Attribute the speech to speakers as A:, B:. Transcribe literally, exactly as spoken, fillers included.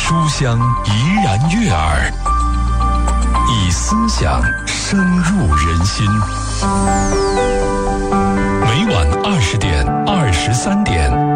A: 书香怡然悦耳，以思想深入人心。每晚二十点、二十三点，